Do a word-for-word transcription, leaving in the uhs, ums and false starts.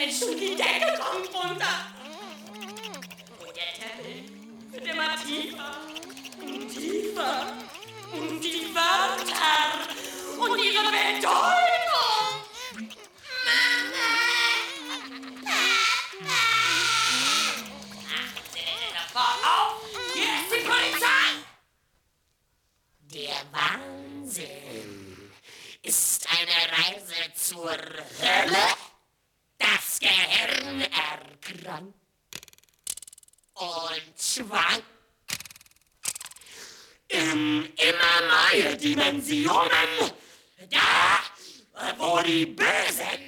Menschen, die Decke kommt runter. Und der Teppich wird immer tiefer und tiefer. Und die Wörter und ihre Bedeutung. Mama, Papa. Achte sofort auf, hier ist die Polizei. Der Wahnsinn ist eine Reise zur Hölle. Das Gehirn erkrankt und schwankt in immer neue Dimensionen, da wo die Bösen